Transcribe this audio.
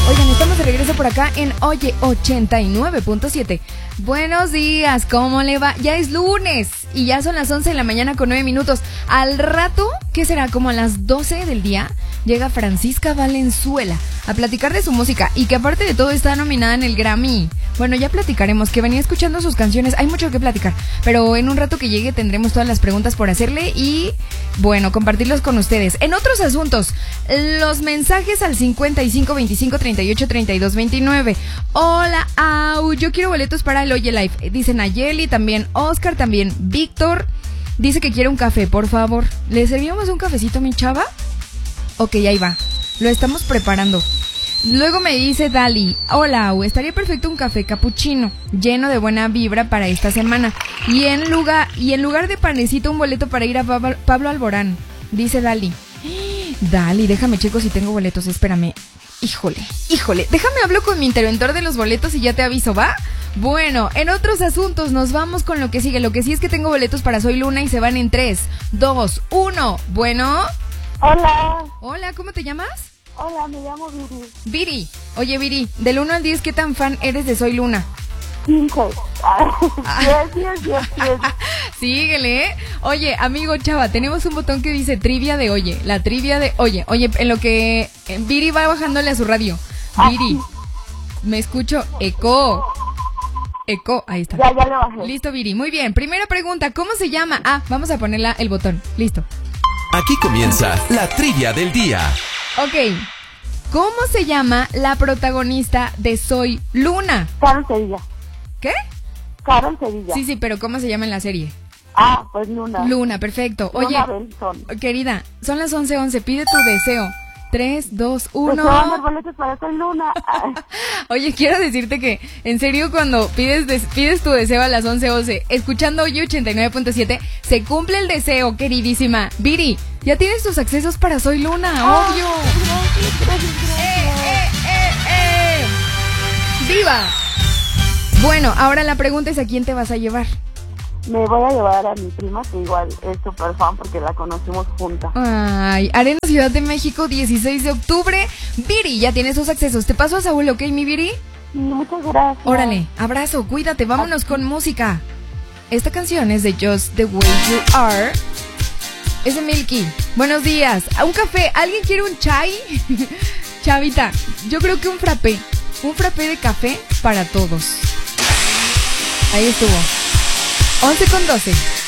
Oigan, estamos de regreso por acá en Oye 89.7. Buenos días, ¿cómo le va? Ya es lunes y ya son las 11 de la mañana con 9 minutos. Al rato, ¿qué será? Como a las 12 del día, llega Francisca Valenzuela a platicar de su música y que aparte de todo está nominada en el Grammy. Bueno, ya platicaremos, que venía escuchando sus canciones, hay mucho que platicar, pero en un rato que llegue tendremos todas las preguntas por hacerle y, bueno, compartirlos con ustedes. En otros asuntos, los mensajes al 55 25 38 32 29. Hola, au, yo quiero boletos para el Oye Live. Dice Nayeli, también Oscar, también Víctor. Dice que quiere un café, por favor. ¿Le servimos un cafecito a mi chava? Ok, ahí va. Lo estamos preparando. Luego me dice Dali, hola, Au, estaría perfecto un café capuchino lleno de buena vibra para esta semana. Y en lugar de panecito, un boleto para ir a Pablo Alborán. Dice Dali. Dali, déjame checo si tengo boletos, espérame. Híjole, déjame hablo con mi interventor de los boletos y ya te aviso, ¿va? Bueno, en otros asuntos nos vamos con lo que sigue. Lo que sí es que tengo boletos para Soy Luna y se van en 3, 2, 1. Bueno. Hola. Hola, ¿cómo te llamas? Hola, me llamo Viri. Viri. Oye, Viri, del 1 al 10, ¿qué tan fan eres de Soy Luna? 15. 10. Síguele, ¿eh? Oye, amigo Chava, tenemos un botón que dice trivia de Oye. La trivia de Oye, en lo que Viri va bajándole a su radio. Viri, me escucho eco, ahí está. Ya le bajé. Listo, Viri, muy bien. Primera pregunta, ¿cómo se llama? Vamos a ponerla el botón, listo. Aquí comienza la trivia del día. Ok, ¿cómo se llama la protagonista de Soy Luna? Carol Sevilla. ¿Qué? Carol Sevilla. Sí, pero ¿cómo se llama en la serie? Pues Luna. Luna, perfecto. Oye, Luna Benson. Querida, son las 11:11, pide tu deseo. 3, 2, 1. Deseo los boletos para Soy Luna. Oye, quiero decirte que, en serio, cuando pides tu deseo a las 11:11, escuchando Oye 89.7, se cumple el deseo, queridísima. Viri, ya tienes tus accesos para Soy Luna, obvio. Gracias. ¡Viva! Bueno, ahora la pregunta es ¿a quién te vas a llevar? Me voy a llevar a mi prima, que igual es súper fan porque la conocimos juntas. Ay, Arena Ciudad de México, 16 de octubre. Viri, ya tienes sus accesos. Te paso a Saúl, ¿ok, mi Viri? Muchas gracias. Órale, abrazo, cuídate, vámonos con música. Esta canción es de Just the Way You Are. Es de Milky. Buenos días. ¿Un café? ¿Alguien quiere un chai? Chavita, yo creo que un frappé. Un frappé de café para todos. Ahí estuvo. 11:12.